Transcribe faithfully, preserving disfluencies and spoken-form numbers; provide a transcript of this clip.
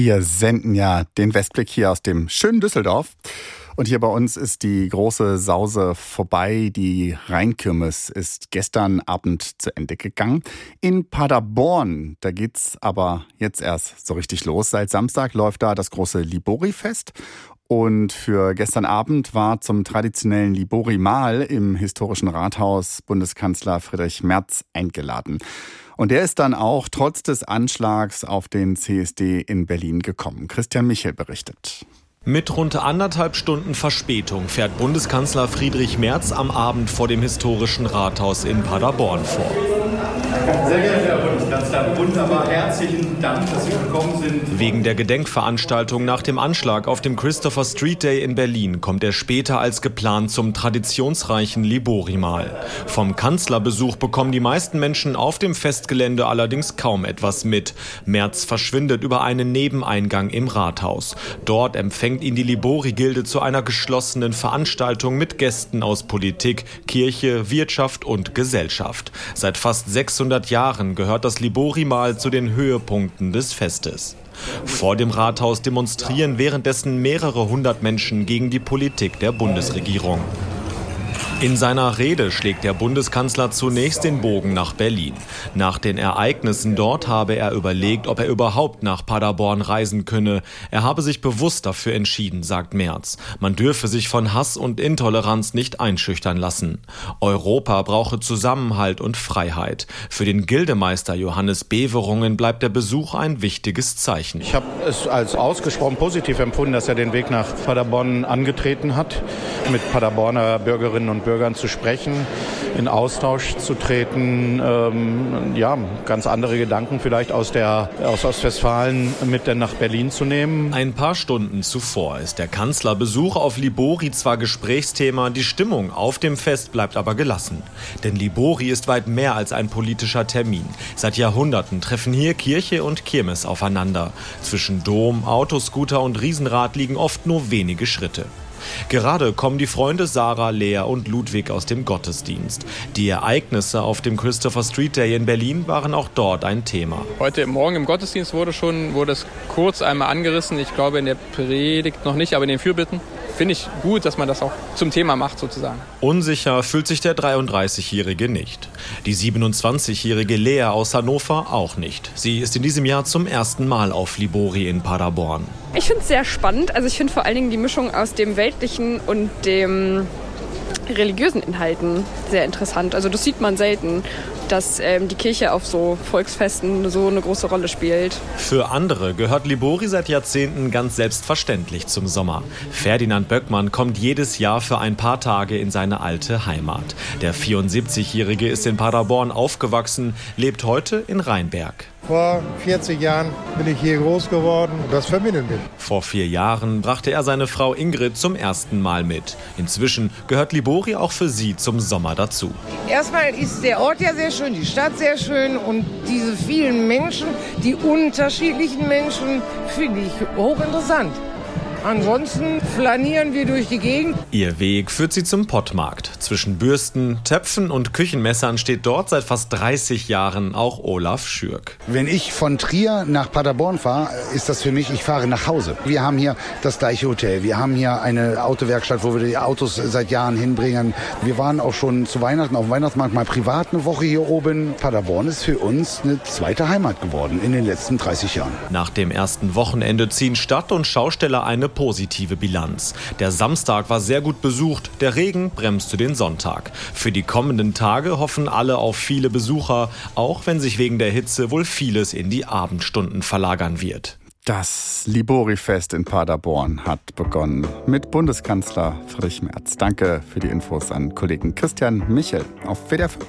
Wir senden ja den Westblick hier aus dem schönen Düsseldorf. Und hier bei uns ist die große Sause vorbei. Die Rheinkirmes ist gestern Abend zu Ende gegangen. In Paderborn, da geht's aber jetzt erst so richtig los. Seit Samstag läuft da das große Libori-Fest. Und für gestern Abend war zum traditionellen Libori-Mahl im historischen Rathaus Bundeskanzler Friedrich Merz eingeladen. Und der ist dann auch trotz des Anschlags auf den C S D in Berlin gekommen. Christian Michel berichtet. Mit rund anderthalb Stunden Verspätung fährt Bundeskanzler Friedrich Merz am Abend vor dem historischen Rathaus in Paderborn vor. Sehr geehrter Herr Bundeskanzler, wunderbar, herzlichen Dank, dass Sie gekommen sind. Wegen der Gedenkveranstaltung nach dem Anschlag auf dem Christopher Street Day in Berlin kommt er später als geplant zum traditionsreichen Libori-Mahl. Vom Kanzlerbesuch bekommen die meisten Menschen auf dem Festgelände allerdings kaum etwas mit. Merz verschwindet über einen Nebeneingang im Rathaus. Dort empfängt ihn die Libori-Gilde zu einer geschlossenen Veranstaltung mit Gästen aus Politik, Kirche, Wirtschaft und Gesellschaft. Seit fast sechshundert Jahren gehört das Libori-Mahl zu den Höhepunkten des Festes. Vor dem Rathaus demonstrieren währenddessen mehrere hundert Menschen gegen die Politik der Bundesregierung. In seiner Rede schlägt der Bundeskanzler zunächst den Bogen nach Berlin. Nach den Ereignissen dort habe er überlegt, ob er überhaupt nach Paderborn reisen könne. Er habe sich bewusst dafür entschieden, sagt Merz. Man dürfe sich von Hass und Intoleranz nicht einschüchtern lassen. Europa brauche Zusammenhalt und Freiheit. Für den Gildemeister Johannes Beverungen bleibt der Besuch ein wichtiges Zeichen. Ich habe es als ausgesprochen positiv empfunden, dass er den Weg nach Paderborn angetreten hat, mit Paderborner Bürgerinnen und Bürgern Bürgern zu sprechen, in Austausch zu treten, ähm, ja, ganz andere Gedanken vielleicht aus der aus Ostwestfalen mit nach Berlin zu nehmen. Ein paar Stunden zuvor ist der Kanzlerbesuch auf Libori zwar Gesprächsthema, die Stimmung auf dem Fest bleibt aber gelassen. Denn Libori ist weit mehr als ein politischer Termin. Seit Jahrhunderten treffen hier Kirche und Kirmes aufeinander. Zwischen Dom, Autoscooter und Riesenrad liegen oft nur wenige Schritte. Gerade kommen die Freunde Sarah, Lea und Ludwig aus dem Gottesdienst. Die Ereignisse auf dem Christopher Street Day in Berlin waren auch dort ein Thema. Heute Morgen im Gottesdienst wurde schon wurde es kurz einmal angerissen. Ich glaube in der Predigt noch nicht, aber in den Fürbitten. Finde ich gut, dass man das auch zum Thema macht sozusagen. Unsicher fühlt sich der dreiunddreißigjährige nicht. Die siebenundzwanzigjährige Lea aus Hannover auch nicht. Sie ist in diesem Jahr zum ersten Mal auf Libori in Paderborn. Ich finde es sehr spannend. Also ich finde vor allen Dingen die Mischung aus dem weltlichen und dem religiösen Inhalten sehr interessant. Also das sieht man selten, dass ähm, die Kirche auf so Volksfesten so eine große Rolle spielt. Für andere gehört Libori seit Jahrzehnten ganz selbstverständlich zum Sommer. Ferdinand Böckmann kommt jedes Jahr für ein paar Tage in seine alte Heimat. Der vierundsiebzigjährige ist in Paderborn aufgewachsen, lebt heute in Rheinberg. Vor vierzig Jahren bin ich hier groß geworden. Das verbindet mich. Vor vier Jahren brachte er seine Frau Ingrid zum ersten Mal mit. Inzwischen gehört Libori auch für sie zum Sommer dazu. Erstmal ist der Ort ja sehr schön, die Stadt sehr schön und diese vielen Menschen, die unterschiedlichen Menschen, finde ich hochinteressant. Ansonsten flanieren wir durch die Gegend. Ihr Weg führt sie zum Pottmarkt. Zwischen Bürsten, Töpfen und Küchenmessern steht dort seit fast dreißig Jahren auch Olaf Schürk. Wenn ich von Trier nach Paderborn fahre, ist das für mich, ich fahre nach Hause. Wir haben hier das gleiche Hotel, wir haben hier eine Autowerkstatt, wo wir die Autos seit Jahren hinbringen. Wir waren auch schon zu Weihnachten auf dem Weihnachtsmarkt mal privat eine Woche hier oben. Paderborn ist für uns eine zweite Heimat geworden in den letzten dreißig Jahren. Nach dem ersten Wochenende ziehen Stadt und Schausteller eine positive Bilanz. Der Samstag war sehr gut besucht, der Regen bremste den Sonntag. Für die kommenden Tage hoffen alle auf viele Besucher, auch wenn sich wegen der Hitze wohl vieles in die Abendstunden verlagern wird. Das Libori-Fest in Paderborn hat begonnen mit Bundeskanzler Friedrich Merz. Danke für die Infos an Kollegen Christian Michel auf W D R fünf.